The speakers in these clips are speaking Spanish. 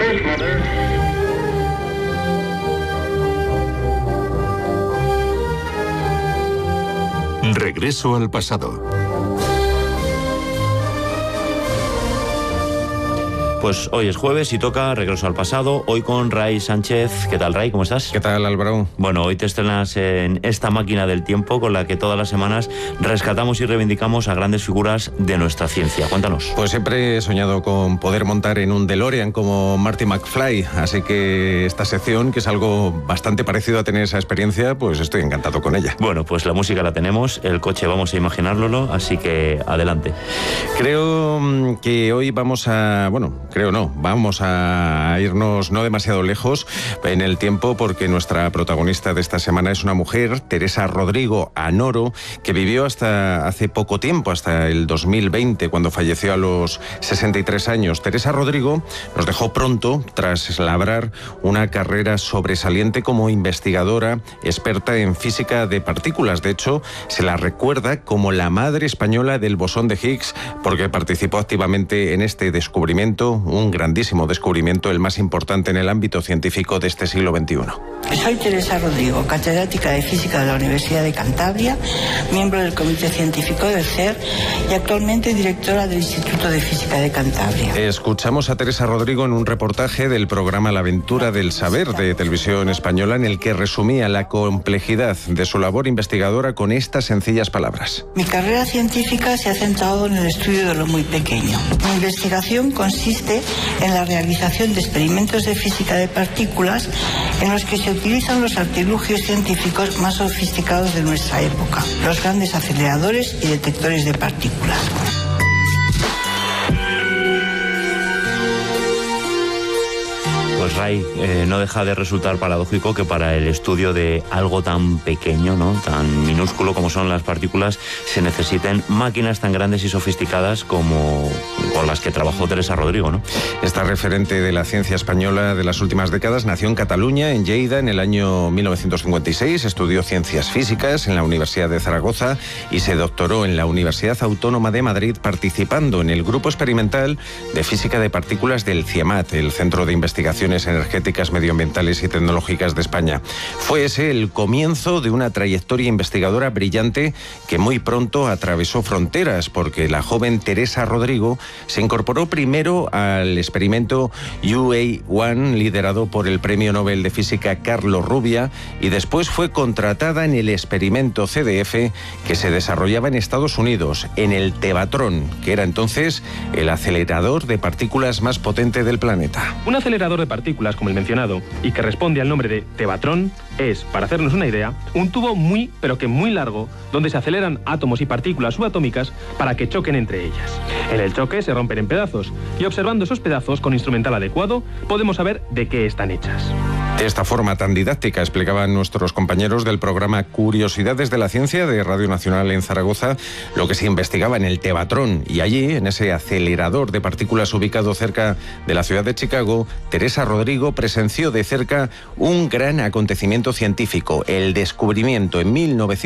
Regreso al pasado. Pues hoy es jueves y toca Regreso al pasado, hoy con Ray Sánchez. ¿Qué tal, Ray? ¿Cómo estás? ¿Qué tal, Álvaro? Bueno, hoy te estrenas en esta máquina del tiempo con la que todas las semanas rescatamos y reivindicamos a grandes figuras de nuestra ciencia. Cuéntanos. Pues siempre he soñado con poder montar en un DeLorean como Marty McFly, así que esta sección, que es algo bastante parecido a tener esa experiencia, pues estoy encantado con ella. Bueno, pues la música la tenemos, el coche vamos a imaginárnoslo, así que adelante. Creo que hoy vamos a irnos no demasiado lejos en el tiempo, porque nuestra protagonista de esta semana es una mujer, Teresa Rodrigo Anoro, que vivió hasta hace poco tiempo, hasta el 2020, cuando falleció a los 63 años. Teresa Rodrigo nos dejó pronto, tras labrar una carrera sobresaliente como investigadora, experta en física de partículas. De hecho, se la recuerda como la madre española del bosón de Higgs, porque participó activamente en este descubrimiento, un grandísimo descubrimiento, el más importante en el ámbito científico de este siglo XXI. Soy Teresa Rodrigo, catedrática de Física de la Universidad de Cantabria, miembro del Comité Científico del CERN y actualmente directora del Instituto de Física de Cantabria. Escuchamos a Teresa Rodrigo en un reportaje del programa La Aventura del Saber de Televisión Española, en el que resumía la complejidad de su labor investigadora con estas sencillas palabras. Mi carrera científica se ha centrado en el estudio de lo muy pequeño. Mi investigación consiste en la realización de experimentos de física de partículas en los que se utilizan los artilugios científicos más sofisticados de nuestra época, los grandes aceleradores y detectores de partículas. Pues Ray, no deja de resultar paradójico que para el estudio de algo tan pequeño, ¿no?, tan minúsculo como son las partículas, se necesiten máquinas tan grandes y sofisticadas como con las que trabajó Teresa Rodrigo, ¿no? Esta referente de la ciencia española de las últimas décadas nació en Cataluña, en Lleida, en el año 1956, estudió ciencias físicas en la Universidad de Zaragoza y se doctoró en la Universidad Autónoma de Madrid, participando en el grupo experimental de física de partículas del CIEMAT, el Centro de Investigaciones Energéticas, Medioambientales y Tecnológicas de España. Fue ese el comienzo de una trayectoria investigadora brillante que muy pronto atravesó fronteras, porque la joven Teresa Rodrigo se incorporó primero al experimento UA1, liderado por el Premio Nobel de Física Carlos Rubbia, y después fue contratada en el experimento CDF, que se desarrollaba en Estados Unidos, en el Tevatron, que era entonces el acelerador de partículas más potente del planeta. Un acelerador de partículas, como el mencionado, y que responde al nombre de Tevatron, es, para hacernos una idea, un tubo muy, pero que muy largo, donde se aceleran átomos y partículas subatómicas para que choquen entre ellas. En el choque se rompen en pedazos, y observando esos pedazos con instrumental adecuado, podemos saber de qué están hechas. De esta forma tan didáctica explicaban nuestros compañeros del programa Curiosidades de la Ciencia de Radio Nacional en Zaragoza lo que se investigaba en el Tevatron, y allí, en ese acelerador de partículas ubicado cerca de la ciudad de Chicago, Teresa Rodrigo presenció de cerca un gran acontecimiento científico, el descubrimiento en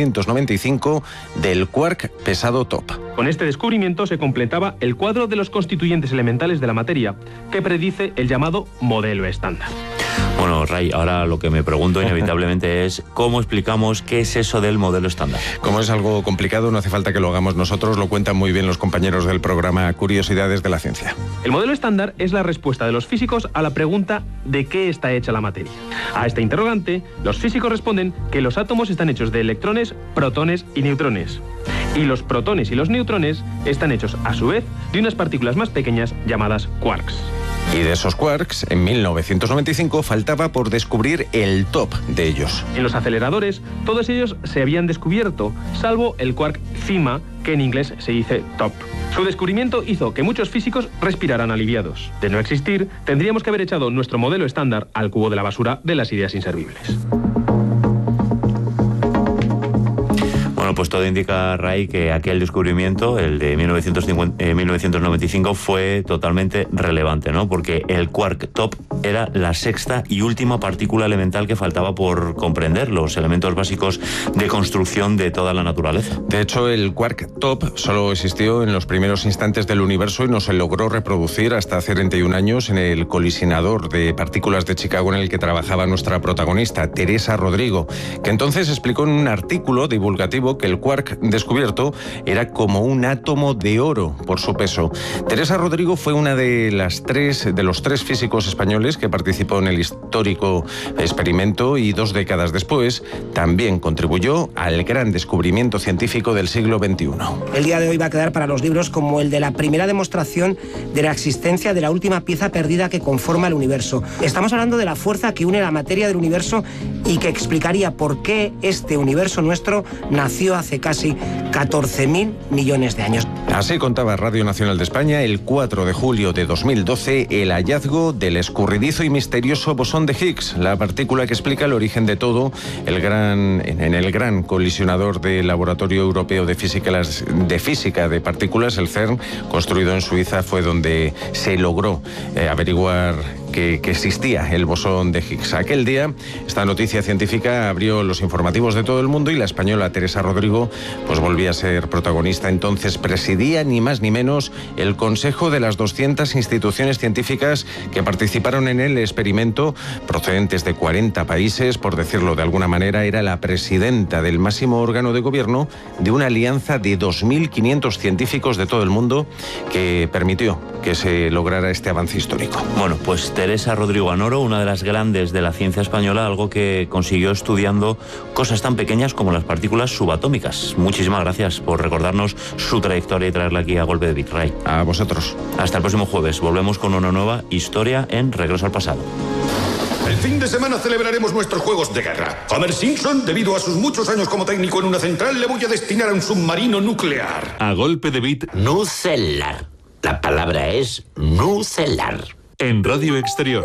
1995 del quark pesado top. Con este descubrimiento se completaba el cuadro de los constituyentes elementales de la materia, que predice el llamado modelo estándar. Bueno, Ray, ahora lo que me pregunto inevitablemente es ¿cómo explicamos qué es eso del modelo estándar? Como es algo complicado, no hace falta que lo hagamos nosotros, lo cuentan muy bien los compañeros del programa Curiosidades de la Ciencia. El modelo estándar es la respuesta de los físicos a la pregunta ¿de qué está hecha la materia? A esta interrogante, los físicos responden que los átomos están hechos de electrones, protones y neutrones. Y los protones y los neutrones están hechos, a su vez, de unas partículas más pequeñas llamadas quarks. Y de esos quarks, en 1995 faltaba por descubrir el top de ellos. En los aceleradores, todos ellos se habían descubierto, salvo el quark CIMA, que en inglés se dice top. Su descubrimiento hizo que muchos físicos respiraran aliviados. De no existir, tendríamos que haber echado nuestro modelo estándar al cubo de la basura de las ideas inservibles. Bueno, pues todo indica, Ray, que aquel descubrimiento, el de 1995, fue totalmente relevante, ¿no? Porque el quark top era la sexta y última partícula elemental que faltaba por comprender los elementos básicos de construcción de toda la naturaleza. De hecho, el quark top solo existió en los primeros instantes del universo y no se logró reproducir hasta hace 31 años en el colisionador de partículas de Chicago en el que trabajaba nuestra protagonista, Teresa Rodrigo, que entonces explicó en un artículo divulgativo que el quark descubierto era como un átomo de oro por su peso. Teresa Rodrigo fue una de los tres físicos españoles que participó en el histórico experimento y 2 décadas después también contribuyó al gran descubrimiento científico del siglo XXI. El día de hoy va a quedar para los libros como el de la primera demostración de la existencia de la última pieza perdida que conforma el universo. Estamos hablando de la fuerza que une la materia del universo y que explicaría por qué este universo nuestro nació hace casi 14.000 millones de años. Así contaba Radio Nacional de España el 4 de julio de 2012 el hallazgo del escurridizo y misterioso bosón de Higgs, la partícula que explica el origen de todo en el gran colisionador del Laboratorio Europeo de Física de Partículas, el CERN, construido en Suiza, fue donde se logró averiguar que existía el bosón de Higgs. Aquel día, esta noticia científica abrió los informativos de todo el mundo y la española Teresa Rodrigo pues volvía a ser protagonista. Entonces presidía ni más ni menos el consejo de las 200 instituciones científicas que participaron en el experimento, procedentes de 40 países, por decirlo de alguna manera. Era la presidenta del máximo órgano de gobierno de una alianza de 2.500 científicos de todo el mundo que permitió que se lograra este avance histórico. Bueno, pues Teresa Rodrigo Anoro, una de las grandes de la ciencia española, algo que consiguió estudiando cosas tan pequeñas como las partículas subatómicas. Muchísimas gracias por recordarnos su trayectoria y traerla aquí a Golpe de Bit, Ray. A vosotros. Hasta el próximo jueves. Volvemos con una nueva historia en Regreso al Pasado. El fin de semana celebraremos nuestros juegos de guerra. Homer Simpson, debido a sus muchos años como técnico en una central, le voy a destinar a un submarino nuclear. A Golpe de Bit. Nucelar. La palabra es nucelar. En Radio Exterior.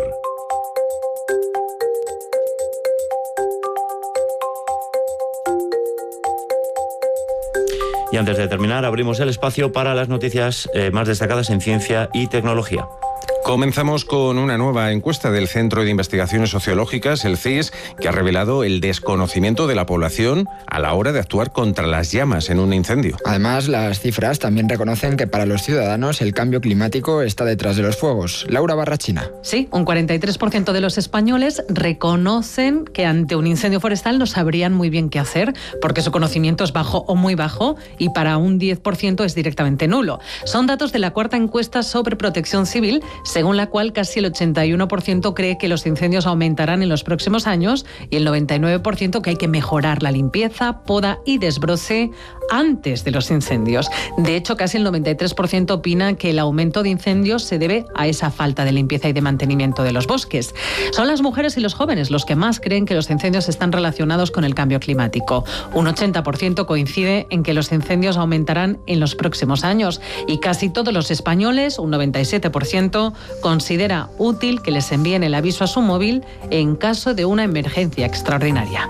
Y antes de terminar, abrimos el espacio para las noticias más destacadas en ciencia y tecnología. Comenzamos con una nueva encuesta del Centro de Investigaciones Sociológicas, el CIS, que ha revelado el desconocimiento de la población a la hora de actuar contra las llamas en un incendio. Además, las cifras también reconocen que para los ciudadanos el cambio climático está detrás de los fuegos. Laura Barrachina. Sí, un 43% de los españoles reconocen que ante un incendio forestal no sabrían muy bien qué hacer, porque su conocimiento es bajo o muy bajo, y para un 10% es directamente nulo. Son datos de la cuarta encuesta sobre protección civil, según la cual casi el 81% cree que los incendios aumentarán en los próximos años y el 99% que hay que mejorar la limpieza, poda y desbroce antes de los incendios. De hecho, casi el 93% opina que el aumento de incendios se debe a esa falta de limpieza y de mantenimiento de los bosques. Son las mujeres y los jóvenes los que más creen que los incendios están relacionados con el cambio climático. Un 80% coincide en que los incendios aumentarán en los próximos años y casi todos los españoles, un 97%, considera útil que les envíen el aviso a su móvil en caso de una emergencia extraordinaria.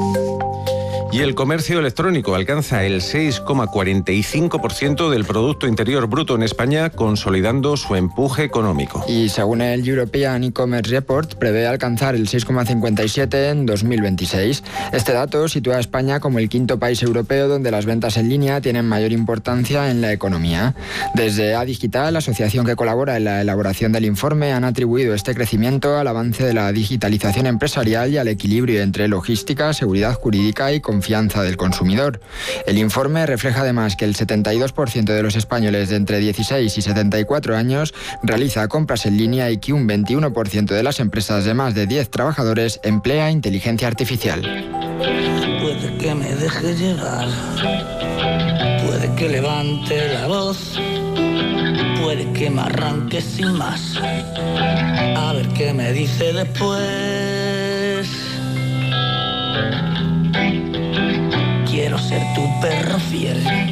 Y el comercio electrónico alcanza el 6,45% del Producto Interior Bruto en España, consolidando su empuje económico. Y según el European E-Commerce Report, prevé alcanzar el 6,57% en 2026. Este dato sitúa a España como el quinto país europeo donde las ventas en línea tienen mayor importancia en la economía. Desde A-Digital, la asociación que colabora en la elaboración del informe, han atribuido este crecimiento al avance de la digitalización empresarial y al equilibrio entre logística, seguridad jurídica y confianza del consumidor. El informe refleja además que el 72% de los españoles de entre 16 y 74 años realiza compras en línea y que un 21% de las empresas de más de 10 trabajadores emplea inteligencia artificial. Puede que me deje llevar, puede que levante la voz, puede que me arranque sin más, a ver qué me dice después. Quiero ser tu perro fiel,